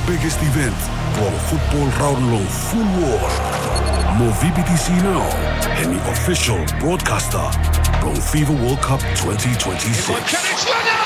biggest event, Pro Football Round Full War. Mo VBTC now, and the official broadcaster, Pro FIFA World Cup 2026.